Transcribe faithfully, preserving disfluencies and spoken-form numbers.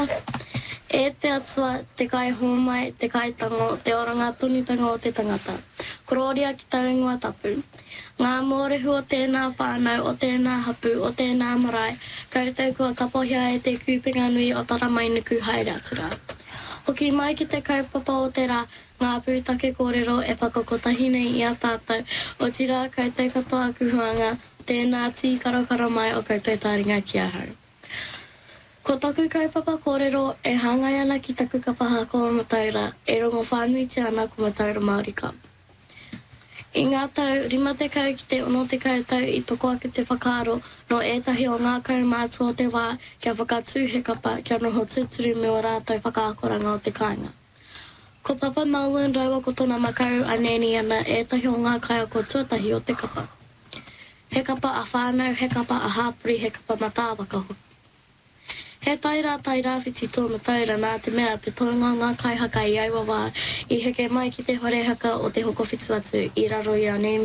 E te atua, te kai homai, te kai tango, te oranga tunitanga o te tangata. Kororia ki tau ingoa tapu. Ngā mōrehu o tēnā whānau, o tēnā hapu, o tēnā marae, koutou kua kapohia e te kūpinga nui o Taramainuku haere atu rā. Hoki mai ki te kaupapa o te rā, ngā pūtake kōrero e whakakotahi nei i a tātou, o tira koutou katoa kuhuanga, tēnā tī karakara mai o koutou taringa ki ahau. Ko taku kaupapa kōrero e hāngai ana ki taku kapaha ko Mataura, e rongo whānuiti ana ko Mataura Māori Cup. I ngā tau, rima te kau ki te ono te kautau i toko ake te whakaaro no ētahi o ngā kaumātua o te wā kia whakatū he kapa kia noho tūturu me o rātou whakaakoranga o te kāinga. Ko Papa Melvin raua ko tōna makau a neni ana ētahi o ngā kai ko tuatahi o te kapa. He kapa a whānau, he kapa a hāpuri, he kapa matāwaka hoki. He taira taira whiti tō Mataura nā te mea te toinga ngā kaihaka i aua wā i heke mai ki te horehaka o te hoko whitu atu i raro i a neni.